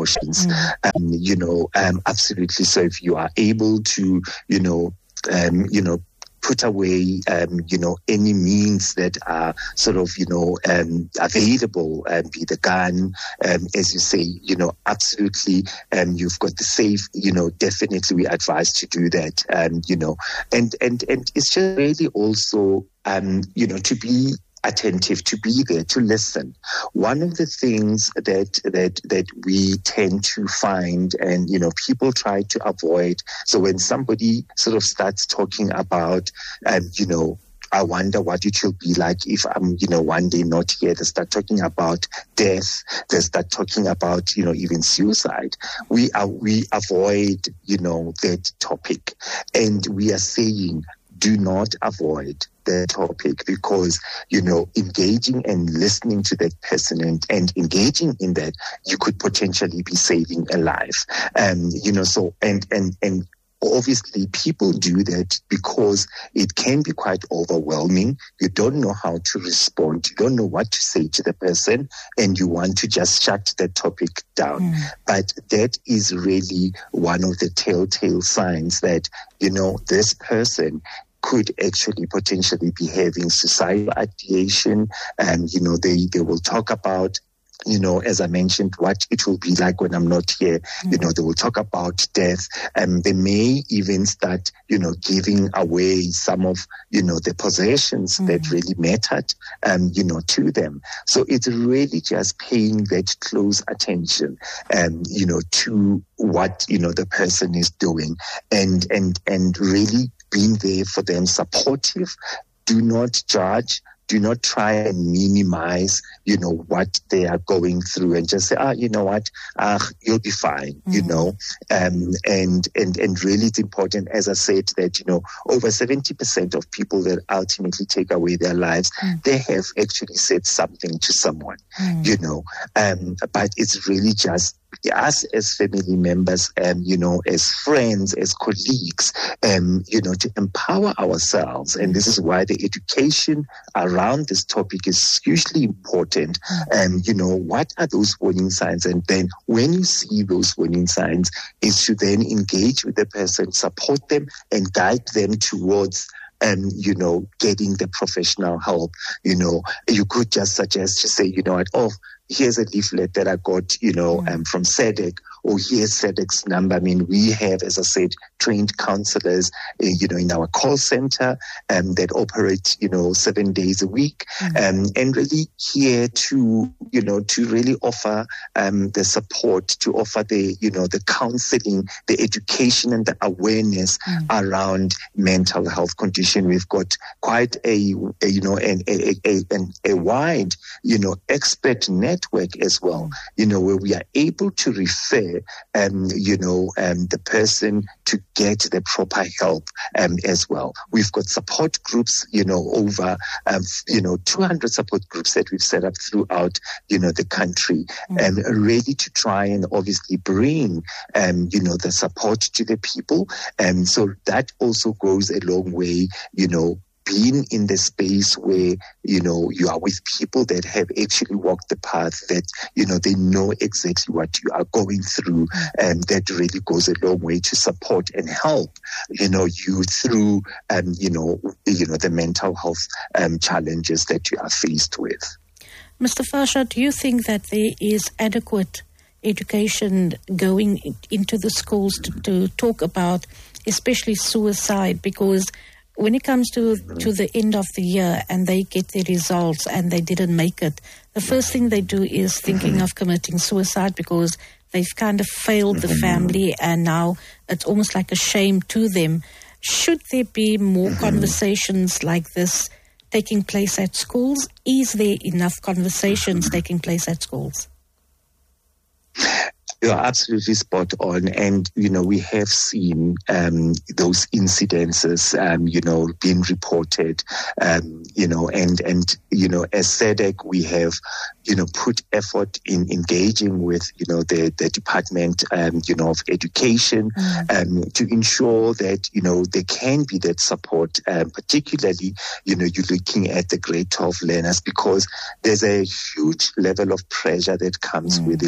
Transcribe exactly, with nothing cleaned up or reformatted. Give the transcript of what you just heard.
precautions. Mm. Um, you know, um, absolutely. So if you are able to, you know, um, you know, put away, um, you know, any means that are sort of, you know, um, available, um, be the gun, um, as you say, you know, absolutely, um, you've got the safe, you know, definitely we advise to do that, um, you know, and, and, and it's just really also, um, you know, to be attentive, to be there, to listen. One of the things that that that we tend to find, and you know, people try to avoid. So when somebody sort of starts talking about, um, you know, I wonder what it will be like if I'm, you know, one day not here. They start talking about death. They start talking about, you know, even suicide. We are we avoid, you know, that topic, and we are saying, do not avoid the topic, because, you know, engaging and listening to that person and, and engaging in that, you could potentially be saving a life. Um, you know, so, and, and, and, obviously, people do that because it can be quite overwhelming. You don't know how to respond. You don't know what to say to the person, and you want to just shut that topic down. Mm. But that is really one of the telltale signs that, you know, this person could actually potentially be having suicidal ideation. And, you know, they, they will talk about, you know, as I mentioned, what it will be like when I'm not here. Mm-hmm. You know, they will talk about death, and they may even start, you know, giving away some of, you know, the possessions mm-hmm. that really mattered, um, you know, to them. So it's really just paying that close attention, um, you know, to what, you know, the person is doing, and, and, and really being there for them, supportive. Do not judge. Do not try and minimize, you know, what they are going through, and just say, ah, you know what, ah, you'll be fine, mm. you know. Um, and, and, and really it's important, as I said, that, you know, over seventy percent of people that ultimately take away their lives, mm. they have actually said something to someone, mm. you know. Um, but it's really just us as family members, um, you know, as friends, as colleagues, um, you know, to empower ourselves. And this is why the education around this topic is hugely important. Um, you know, what are those warning signs? And then when you see those warning signs, is to then engage with the person, support them, and guide them towards Um, you know, getting the professional help. You know, you could just suggest to say, you know what, oh, here's a leaflet that I got, you know, mm. um, from SADC, or here's SADC's number. I mean, we have, as I said, trained counselors, uh, you know, in our call center um, that operate, you know, seven days a week, mm. um, and really here to, you know, to really offer um, the support, to offer the, you know, the counseling, the education and the awareness mm. around mental health condition. We've got quite a, a you know, an, a, a, a, a wide, you know, expert network as well, you know, where we are able to refer, um, you know, um, the person to get the proper help um, as well. We've got support groups, you know, over, um, you know, two hundred support groups that we've set up throughout, you know, the country, and mm-hmm. um, ready to try and obviously bring, um, you know, the support to the people. And so that also goes a long way, you know, being in the space where, you know, you are with people that have actually walked the path, that, you know, they know exactly what you are going through, and that really goes a long way to support and help, you know, you through, um, you know, you know, the mental health um, challenges that you are faced with. Mister Fasha, do you think that there is adequate education going into the schools to, to talk about, especially suicide? Because when it comes to to the end of the year and they get their results and they didn't make it, the first thing they do is thinking of committing suicide, because they've kind of failed the family and now it's almost like a shame to them. Should there be more conversations like this taking place at schools? Is there enough conversations taking place at schools? You're absolutely spot on. And, you know, we have seen um, those incidences, um, you know, being reported, um, you know, and, and, you know, as SADC, we have, you know, put effort in engaging with, you know, the, the Department, um, you know, of Education, mm. um, to ensure that, you know, there can be that support, um, particularly, you know, you're looking at the grade twelve learners, because there's a huge level of pressure that comes mm. with it.